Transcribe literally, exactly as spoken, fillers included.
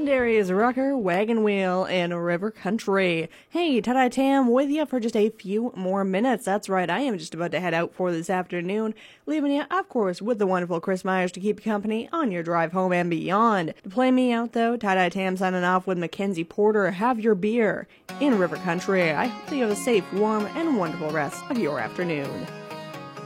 Darius Rucker, Wagon Wheel, and River Country. Hey, Tie-Dye Tam with you for just a few more minutes. That's right, I am just about to head out for this afternoon, leaving you, of course, with the wonderful Chris Myers to keep you company on your drive home and beyond. To play me out, though, Tie-Dye Tam signing off with Mackenzie Porter, Have Your Beer, in River Country. I hope that you have a safe, warm, and wonderful rest of your afternoon.